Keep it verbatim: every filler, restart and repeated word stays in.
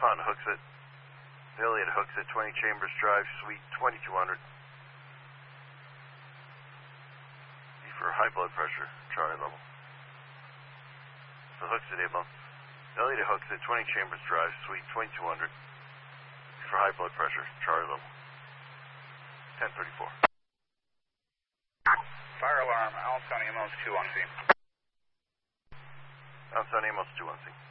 Belmont and Hooksett. Elliot Hooksett, twenty Chambers Drive, Suite twenty-two hundred. E for high blood pressure, Charlie level. So Hooksett, Able. Elliot Hooksett, twenty Chambers Drive, Suite twenty-two hundred. E for high blood pressure, Charlie level. ten thirty-four. Fire alarm, Allenstown Amos two on scene. Allenstown Amos two on scene.